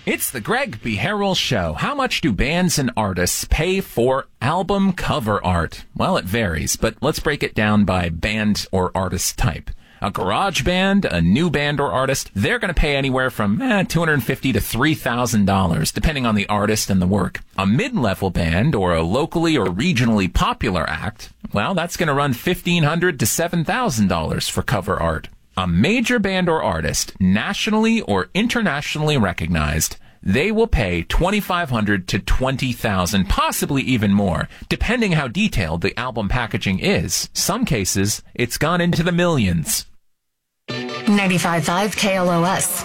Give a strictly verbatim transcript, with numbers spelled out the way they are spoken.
It's the Greg B. Harrell Show. How much do bands and artists pay for album cover art? Well, it varies, but let's break it down by band or artist type. A garage band, a new band or artist, they're going to pay anywhere from eh, two hundred fifty dollars to three thousand dollars, depending on the artist and the work. A mid-level band or a locally or regionally popular act, well, that's going to run fifteen hundred dollars to seven thousand dollars for cover art. A major band or artist, nationally or internationally recognized, they will pay twenty-five hundred dollars to twenty thousand dollars, possibly even more, depending how detailed the album packaging is. Some cases, it's gone into the millions. ninety-five point five K L O S.